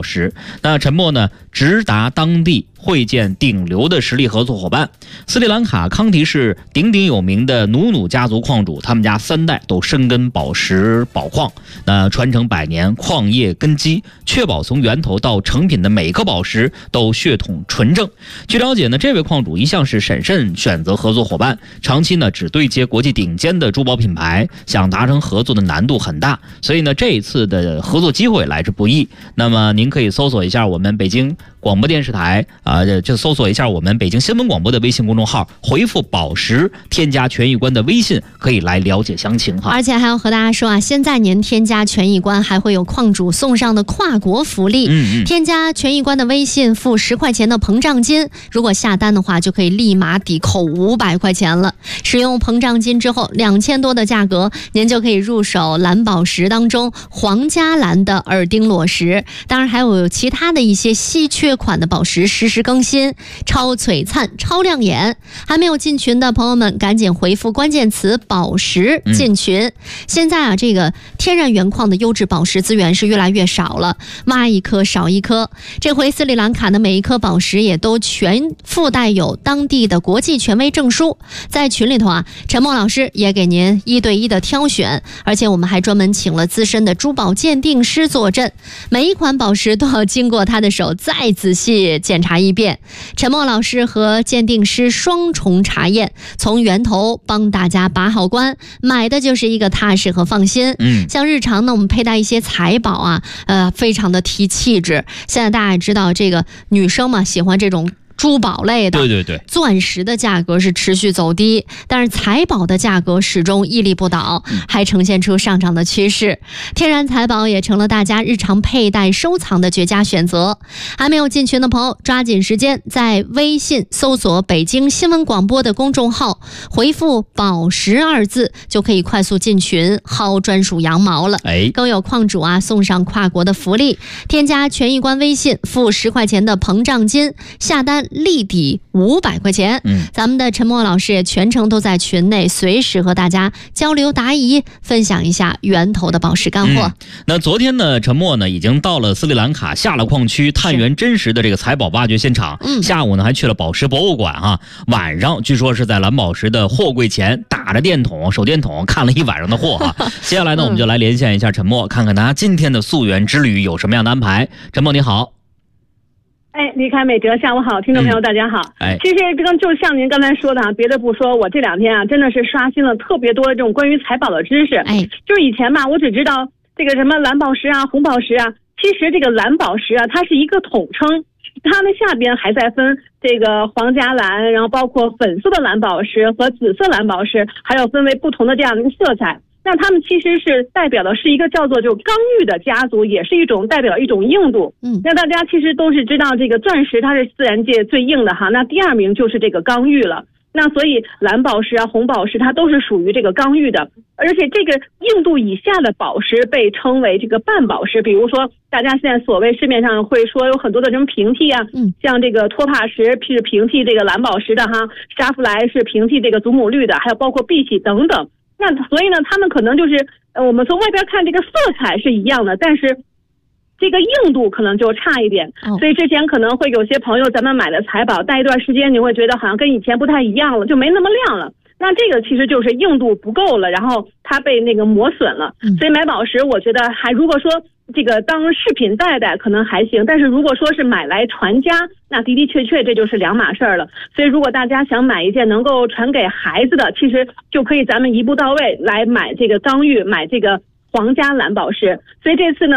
石。那陈默呢，直达当地会见顶流的实力合作伙伴。斯里兰卡康提市鼎鼎有名的努努家族矿主，他们家3代都深耕宝石宝矿，那传承100年，矿业根基，确保从源头到成品的每颗宝石都血统纯正。据了解呢，这位矿主一向是审慎选择合作伙伴，长期呢只对接国际顶尖的珠宝品牌，想达成合作的难度很大，所以呢这一次的合作机会来之不易。那么您可以搜索一下我们北京广播电视台就搜索一下我们北京新闻广播的微信公众号，回复宝石添加权益官的微信，可以来了解详情哈。 而且还要和大家说啊，现在您添加权益官还会有矿主送上的跨国福利。添加权益官的微信，付10块钱的膨胀金，如果下单的话就可以立马抵扣500块钱了。使用膨胀金之后，2000多的价格，您就可以入手蓝宝石当中皇家蓝的耳钉裸石，当然还有其他的一些稀缺款的宝石实时更新，超璀璨超亮眼。还没有进群的朋友们，赶紧回复关键词宝石进群。现在啊，这个天然原矿的优质宝石资源是越来越少了，挖一颗少一颗。这回斯里兰卡的每一颗宝石也都全附带有当地的国际权威证书。在群里头啊，陈默老师也给您1对1的挑选，而且我们还专门请了资深的珠宝鉴定师坐镇，每一款宝石都要经过他的手再仔细检查一遍。陈默老师和鉴定师双重查验，从源头帮大家把好关，买的就是一个踏实和放心。像日常呢，我们佩戴一些财宝啊，非常的提气质。现在大家也知道，这个女生嘛，喜欢这种珠宝类的，对，钻石的价格是持续走低，但是财宝的价格始终屹立不倒，还呈现出上涨的趋势。天然财宝也成了大家日常佩戴收藏的绝佳选择。还没有进群的朋友，抓紧时间在微信搜索北京新闻广播的公众号，回复宝石2字，就可以快速进群薅专属羊毛了。更有矿主啊送上跨国的福利，添加权益官微信，付10块钱的膨胀金，下单立抵500块钱。咱们的陈默老师也全程都在群内，随时和大家交流答疑，分享一下源头的宝石干货。 那昨天呢，陈默呢已经到了斯里兰卡，下了矿区，探源真实的这个财宝挖掘现场。下午呢还去了宝石博物馆哈，晚上据说是在蓝宝石的货柜前打着手电筒看了一晚上的货哈。接下来呢，我们就来连线一下陈默，看看他今天的溯源之旅有什么样的安排。陈默你好。 李凯美德，下午好，听众朋友大家好。其实就像您刚才说的啊，别的不说，我这2天啊真的是刷新了特别多的这种关于财宝的知识。就是以前吧，我只知道这个什么蓝宝石啊、红宝石啊，其实这个蓝宝石啊，它是一个统称，它们下边还在分这个皇家蓝，然后包括粉色的蓝宝石和紫色蓝宝石，还有分为不同的这样的一个色彩。那他们其实是代表的是一个叫做就刚玉的家族，也是一种代表一种硬度。那大家其实都是知道这个钻石它是自然界最硬的哈，那第2名就是这个刚玉了。那所以蓝宝石啊、红宝石它都是属于这个刚玉的，而且这个硬度以下的宝石被称为这个半宝石。比如说大家现在所谓市面上会说有很多的什么平替啊，像这个托帕石是平替这个蓝宝石的哈，沙弗莱是平替这个祖母绿的，还有包括碧玺等等。那所以呢，他们可能就是我们从外边看这个色彩是一样的，但是这个硬度可能就差一点。所以之前可能会有些朋友咱们买的财宝戴一段时间，你会觉得好像跟以前不太一样了，就没那么亮了。那这个其实就是硬度不够了，然后它被那个磨损了。所以买宝石我觉得还如果说这个当饰品戴可能还行，但是如果说是买来传家，那的的确确这就是2码事儿了。所以如果大家想买一件能够传给孩子的，其实就可以咱们一步到位来买这个刚玉，买这个皇家蓝宝石。所以这次呢